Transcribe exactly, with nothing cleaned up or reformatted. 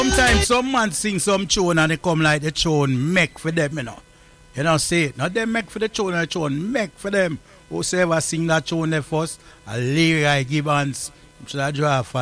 Sometimes some man sing some tune and they come like the tune make for them, you know. You know, say it. Not them make for the tune and the tune make for them. Whosoever sing that tune there first, a Leroy Gibbons should I draw for